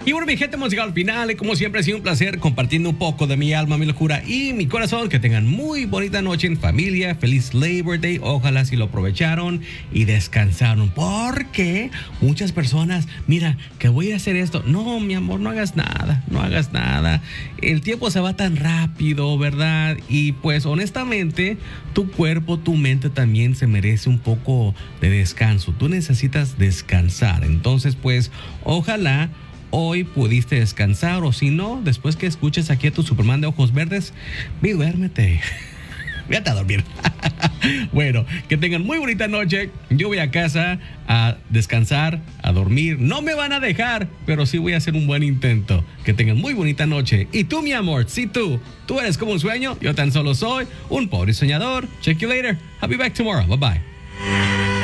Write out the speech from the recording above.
Y bueno, mi gente, hemos llegado al final y como siempre ha sido un placer compartiendo un poco de mi alma, mi locura y mi corazón. Que tengan muy bonita noche en familia, feliz Labor Day, ojalá si lo aprovecharon y descansaron, porque muchas personas, mira, que voy a hacer esto. No, mi amor, no hagas nada, no hagas nada. El tiempo se va tan rápido, ¿verdad? Y pues honestamente, tu cuerpo, tu mente también se merece un poco de descanso. Tú necesitas descansar, entonces pues ojalá hoy pudiste descansar, o si no, después que escuches aquí a tu Superman de ojos verdes, ve y duérmete. Vete a dormir. Bueno, que tengan muy bonita noche. Yo voy a casa a descansar, a dormir. No me van a dejar, pero sí voy a hacer un buen intento. Que tengan muy bonita noche. Y tú, mi amor, si tú eres como un sueño, yo tan solo soy un pobre soñador. Check you later. I'll be back tomorrow. Bye bye.